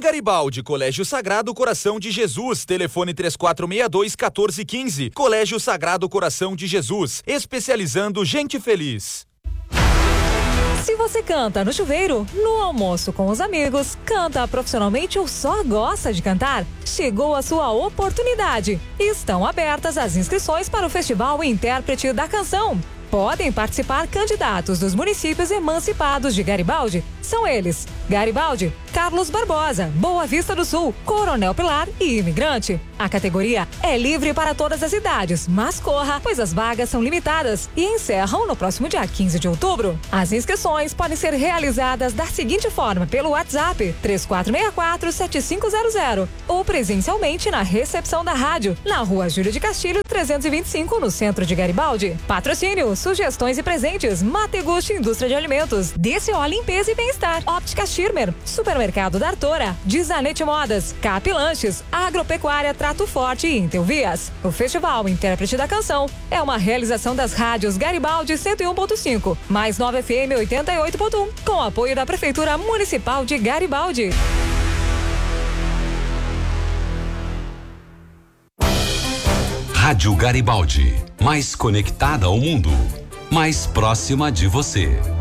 Garibaldi, Colégio Sagrado Coração de Jesus, telefone 3462-1415. Colégio Sagrado Coração de Jesus, especializando gente feliz. Se você canta no chuveiro, no almoço com os amigos, canta profissionalmente ou só gosta de cantar, chegou a sua oportunidade. Estão abertas as inscrições para o Festival Intérprete da Canção. Podem participar candidatos dos municípios emancipados de Garibaldi. São eles: Garibaldi, Carlos Barbosa, Boa Vista do Sul, Coronel Pilar e Imigrante. A categoria é livre para todas as idades, mas corra, pois as vagas são limitadas e encerram no próximo dia 15 de outubro. As inscrições podem ser realizadas da seguinte forma: pelo WhatsApp 3464-7500 ou presencialmente na recepção da rádio, na Rua Júlio de Castilho 325, no centro de Garibaldi. Patrocínio, sugestões e presentes: Mategusti Indústria de Alimentos, DCO Limpeza e Bem-Estar, Óptica Schirmer, Supermercado da Artora, Dizanete Modas, Cap Lanches, Agropecuária Trato Forte e Intelvias. O Festival Intérprete da Canção é uma realização das rádios Garibaldi 101.5, mais 9 FM 88.1, com apoio da Prefeitura Municipal de Garibaldi. Rádio Garibaldi, mais conectada ao mundo, mais próxima de você.